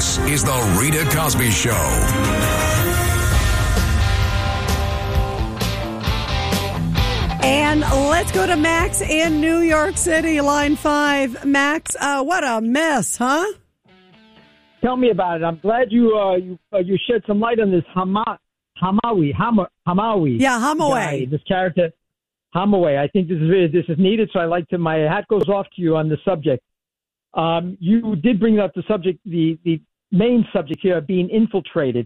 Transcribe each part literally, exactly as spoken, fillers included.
This is The Rita Cosby Show. And let's go to Max in New York City, line five. Max, uh, what a mess, huh? Tell me about it. I'm glad you uh, you uh, you shed some light on this Hama, Hamawi, Hama, Hamawi. Yeah, Hamaway. Guy, this character, Hamaway. I think this is this is needed, so I like to. My hat goes off to you on the subject. Um, you did bring up the subject, the the main subject here, being infiltrated.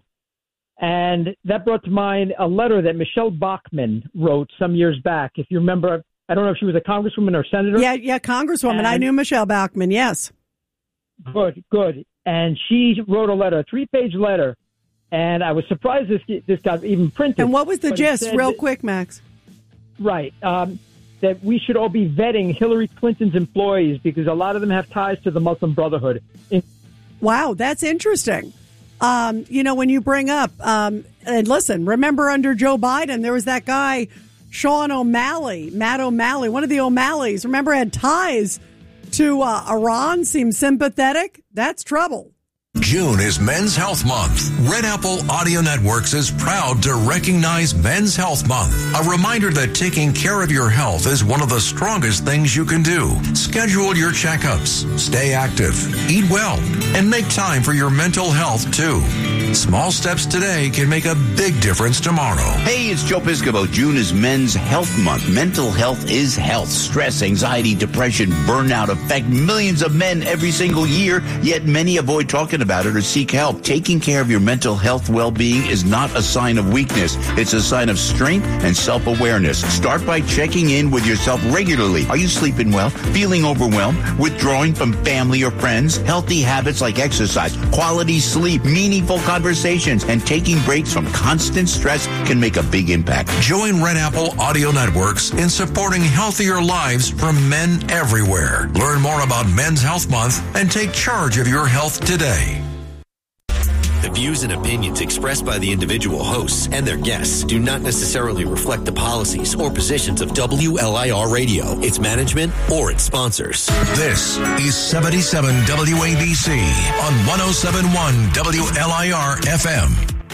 And that brought to mind a letter that Michelle Bachmann wrote some years back. If you remember, I don't know if she was a congresswoman or senator. Yeah, yeah, congresswoman. And, I knew Michelle Bachmann, yes. Good, good. And she wrote a letter, a three-page letter, and I was surprised this this got even printed. And what was the but gist, real that, quick, Max? Right, um, that we should all be vetting Hillary Clinton's employees because a lot of them have ties to the Muslim Brotherhood. In- wow, that's interesting. Um, you know, when you bring up, um, and listen, remember under Joe Biden, there was that guy, Sean O'Malley, Matt O'Malley, one of the O'Malleys, remember, had ties to uh, Iran, seems sympathetic. That's trouble. June is Men's Health Month. Red Apple Audio Networks is proud to recognize Men's Health Month. A reminder that taking care of your health is one of the strongest things you can do. Schedule your checkups, stay active, eat well, and make time for your mental health too. Small steps today can make a big difference tomorrow. Hey, it's Joe Piscopo. June is Men's Health Month. Mental health is health. Stress, anxiety, depression, burnout affect millions of men every single year, yet many avoid talking about it or seek help. Taking care of your mental health well-being is not a sign of weakness. It's a sign of strength and self-awareness. Start by checking in with yourself regularly. Are you sleeping well? Feeling overwhelmed? Withdrawing from family or friends? Healthy habits like exercise, quality sleep, meaningful conversations, and taking breaks from constant stress can make a big impact. Join Red Apple Audio Networks in supporting healthier lives for men everywhere. Learn more about Men's Health Month and take charge of your health today. The views and opinions expressed by the individual hosts and their guests do not necessarily reflect the policies or positions of W L I R Radio, its management, or its sponsors. This is seventy-seven W A B C on one oh seven point one W L I R F M.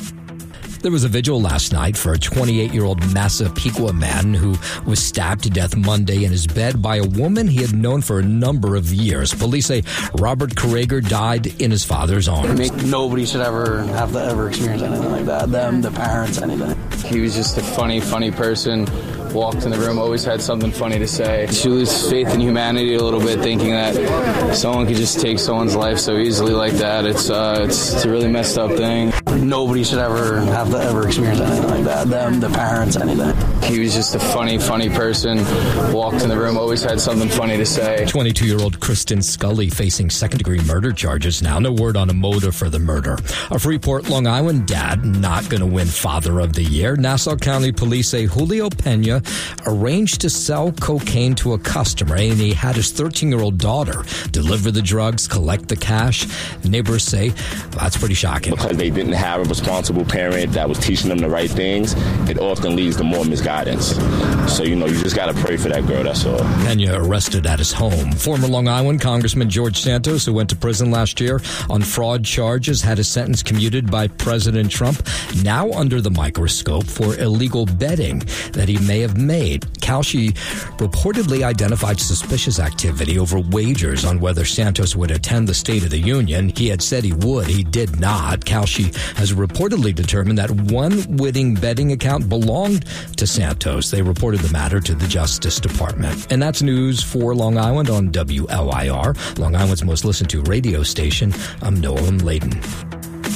There was a vigil last night for a twenty-eight-year-old Massapequa man who was stabbed to death Monday in his bed by a woman he had known for a number of years. Police say Robert Carrager died in his father's arms. Nobody should ever have to ever experience anything like that. Them, the parents, anything. He was just a funny, funny person. Walked in the room, always had something funny to say. You lose faith in humanity a little bit, thinking that someone could just take someone's life so easily like that. It's uh, it's, it's a really messed up thing. Nobody should ever have to ever experience anything like that. Them, the parents, anything. He was just a funny, funny person. Walked in the room, always had something funny to say. twenty-two-year-old Kristen Scully facing second-degree murder charges now. No word on a motive for the murder. A Freeport, Long Island dad not going to win Father of the Year. Nassau County Police say Julio Pena arranged to sell cocaine to a customer, and he had his thirteen-year-old daughter deliver the drugs, collect the cash. Neighbors say that's pretty shocking. Because they didn't have a responsible parent that was teaching them the right things, it often leads to more misguidance. So, you know, you just got to pray for that girl, that's all. Pena arrested at his home. Former Long Island Congressman George Santos, who went to prison last year on fraud charges, had his sentence commuted by President Trump, now under the microscope for illegal betting that he may have made. Calci reportedly identified suspicious activity over wagers on whether Santos would attend the State of the Union. He had said he would. He did not. Calci has reportedly determined that one winning betting account belonged to Santos. They reported the matter to the Justice Department. And that's news for Long Island on W L I R, Long Island's most listened to radio station. I'm Noam Layden.